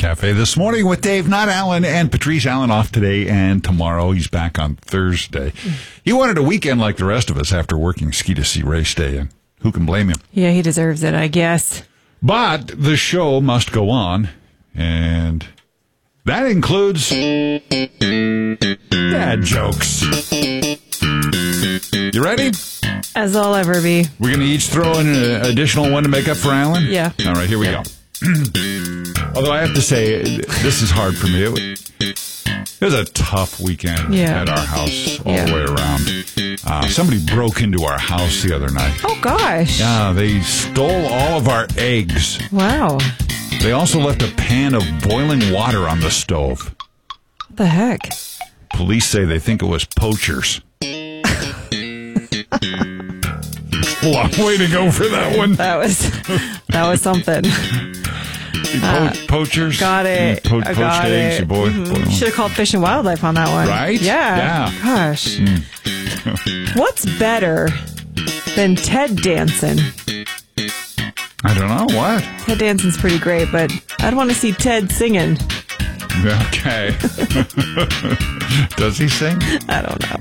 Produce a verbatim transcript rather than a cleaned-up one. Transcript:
Cafe this morning with Dave, not Alan, and Patrice. Allen off today and tomorrow. He's back on Thursday. He wanted a weekend like the rest of us after working Ski to Sea race day, and who can blame him? Yeah, he deserves it, I guess. But the show must go on, and that includes dad jokes. You ready? As I'll ever be. We're going to each throw in an additional one to make up for Alan? Yeah. All right, here we go. Although I have to say, this is hard for me. It, it was a tough weekend yeah. at our house all yeah. the way around. Uh, somebody broke into our house the other night. Oh, gosh. Yeah, they stole all of our eggs. Wow. They also left a pan of boiling water on the stove. What the heck? Police say they think it was poachers. Long way to go for that one. That was that was something. Po- Uh, poachers. Got it. Po- I poached got eggs. it. Boy, Mm-hmm. boy. Should have called Fish and Wildlife on that one. Right? Yeah. Yeah. Gosh. Mm. What's better than Ted Danson? I don't know. What? Ted Danson's pretty great, but I'd want to see Ted singing. Okay. Does he sing? I don't know.